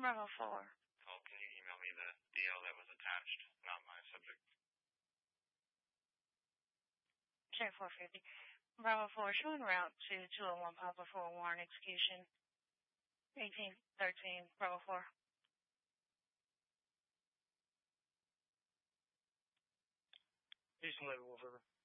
Bravo 4. Oh, can you email me the DL that was attached? Not my subject. Check 450. Bravo 4, showing route to 201 Papa for a warrant execution. 1813, Bravo 4. Houston Labor Wolf River.